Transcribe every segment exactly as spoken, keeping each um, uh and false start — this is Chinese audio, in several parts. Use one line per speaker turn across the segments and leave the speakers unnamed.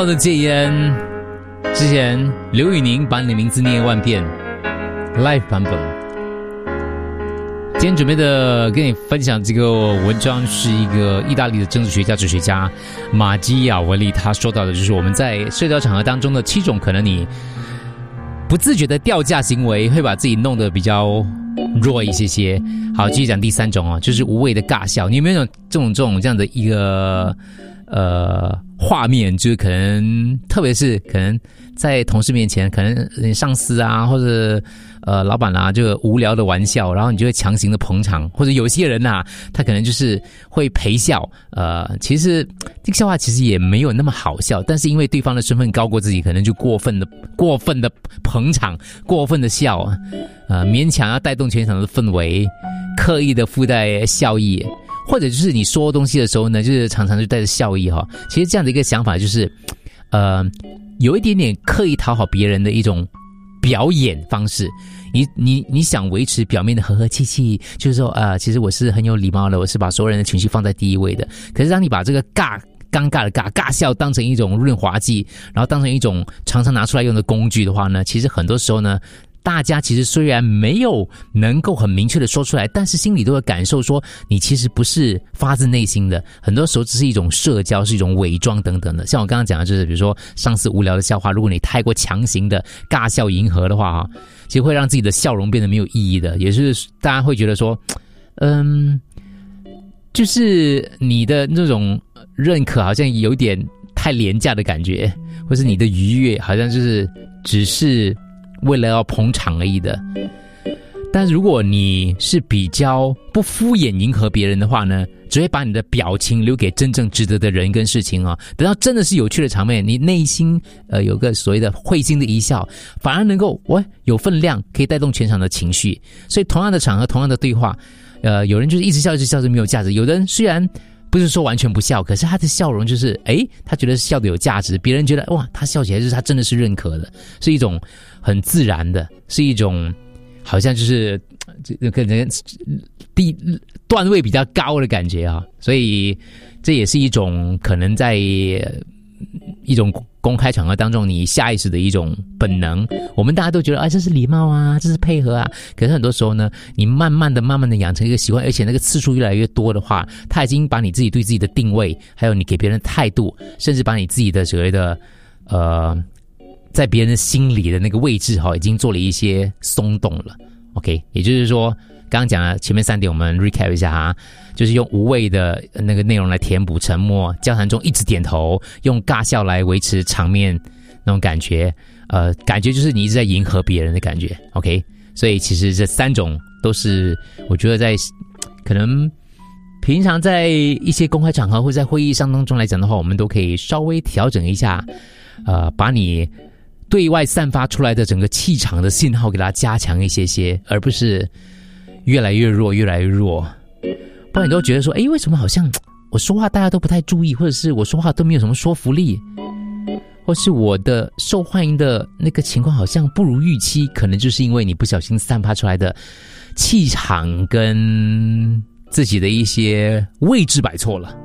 好的戒烟之前，刘宇宁把你的名字念万遍 ，live 版本。今天准备的跟你分享这个文章是一个意大利的政治学家、哲学家马基雅维利，他说到的就是我们在社交场合当中的七种可能你不自觉的掉价行为，会把自己弄得比较弱一些些。好，继续讲第三种哦，就是无谓的尬笑。你有没有这种这种这样的一个呃画面？就是可能，特别是可能在同事面前，可能上司啊或者呃老板啊，就无聊的玩笑，然后你就会强行的捧场，或者有些人啊，他可能就是会陪笑。呃，其实这个笑话其实也没有那么好笑，但是因为对方的身份高过自己，可能就过分的过分的捧场，过分的笑，呃，勉强要带动全场的氛围，刻意的附带笑意。或者就是你说东西的时候呢，就是常常就带着笑意哈。其实这样的一个想法就是，呃，有一点点刻意讨好别人的一种表演方式。你你你想维持表面的和和气气，就是说啊、呃，其实我是很有礼貌的，我是把所有人的情绪放在第一位的。可是当你把这个尬尴尬的尬尬笑当成一种润滑剂，然后当成一种常常拿出来用的工具的话呢，其实很多时候呢，大家其实虽然没有能够很明确的说出来，但是心里都会感受说你其实不是发自内心的，很多时候只是一种社交，是一种伪装等等的。像我刚刚讲的就是比如说上次无聊的笑话，如果你太过强行的尬笑迎合的话，其实会让自己的笑容变得没有意义的，也是大家会觉得说嗯，就是你的那种认可好像有点太廉价的感觉，或是你的愉悦好像就是只是为了要捧场而已的。但是如果你是比较不敷衍迎合别人的话呢，只会把你的表情留给真正值得的人跟事情啊。等到真的是有趣的场面，你内心呃有个所谓的会心的一笑，反而能够喂有分量，可以带动全场的情绪。所以同样的场合，同样的对话，呃，有人就是一直笑一直笑是没有价值，有的人虽然不是说完全不笑，可是他的笑容就是诶他觉得笑的有价值，别人觉得哇他笑起来就是他真的是认可的，是一种很自然的，是一种好像就是可能地段位比较高的感觉啊。所以这也是一种可能在一种公开场合当中你下意识的一种本能。我们大家都觉得啊这是礼貌啊，这是配合啊，可是很多时候呢，你慢慢的慢慢的养成一个习惯，而且那个次数越来越多的话，它已经把你自己对自己的定位，还有你给别人的态度，甚至把你自己的所谓的呃在别人的心里的那个位置哈，已经做了一些松动了。 OK， 也就是说刚刚讲了前面三点，我们 recap 一下哈，就是用无谓的那个内容来填补沉默，交谈中一直点头，用尬笑来维持场面那种感觉，呃，感觉就是你一直在迎合别人的感觉。 OK， 所以其实这三种都是我觉得在可能平常在一些公开场合或者在会议上当中来讲的话，我们都可以稍微调整一下，呃，把你对外散发出来的整个气场的信号给它加强一些些，而不是越来越弱越来越弱。不然你都觉得说诶为什么好像我说话大家都不太注意，或者是我说话都没有什么说服力，或是我的受欢迎的那个情况好像不如预期，可能就是因为你不小心散发出来的气场跟自己的一些位置摆错了。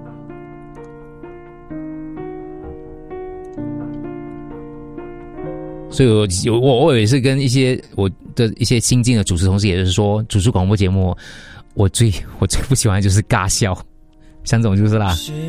所以我有我我也是跟一些我的一些新进的主持同事，也就是说主持广播节目，我最我最不喜欢就是尬笑，像这种就是啦。